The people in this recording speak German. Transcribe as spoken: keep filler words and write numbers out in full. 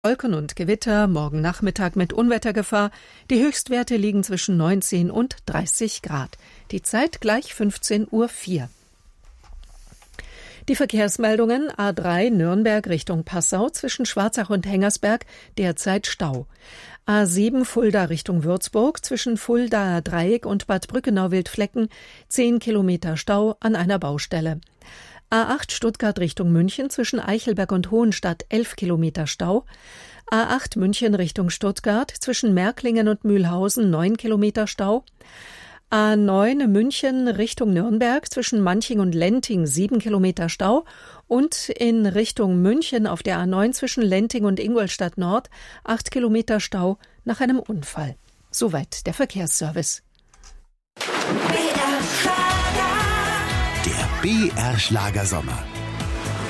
Wolken und Gewitter, morgen Nachmittag mit Unwettergefahr. Die Höchstwerte liegen zwischen neunzehn und dreißig Grad. Die Zeit gleich fünfzehn Uhr vier. Die Verkehrsmeldungen: A drei Nürnberg Richtung Passau zwischen Schwarzach und Hengersberg derzeit Stau. A sieben Fulda Richtung Würzburg zwischen Fuldaer Dreieck und Bad Brückenau-Wildflecken zehn Kilometer Stau an einer Baustelle. A acht Stuttgart Richtung München zwischen Eichelberg und Hohenstadt elf Kilometer Stau. A acht München Richtung Stuttgart zwischen Märklingen und Mühlhausen neun Kilometer Stau. A neun München Richtung Nürnberg zwischen Manching und Lenting sieben Kilometer Stau und in Richtung München auf der A neun zwischen Lenting und Ingolstadt Nord acht Kilometer Stau nach einem Unfall. Soweit der Verkehrsservice. Der B R Schlagersommer.